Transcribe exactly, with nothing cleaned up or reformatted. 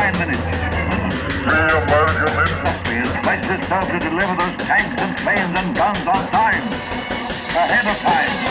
nine minutes. Three American men. He has pledged himself to deliver those tanks and planes and guns on time. Ahead of time.